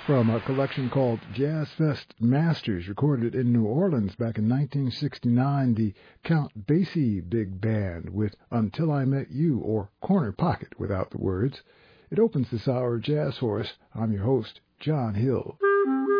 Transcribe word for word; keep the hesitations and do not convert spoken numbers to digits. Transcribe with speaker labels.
Speaker 1: from a collection called Jazz Fest Masters, recorded in New Orleans back in nineteen sixty-nine, the Count Basie Big Band with Until I Met You, or Corner Pocket without the words. It opens this hour, Jazz Horse. I'm your host, John Hill.